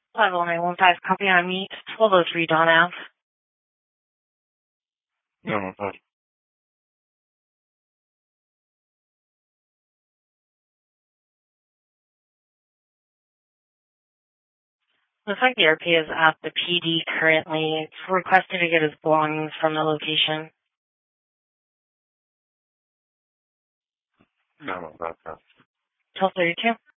50915, copy on meet, 1203 Don Ave. No, no. Looks like the RP is at the PD currently. It's requested to get his belongings from the location. No, no, no. 1232.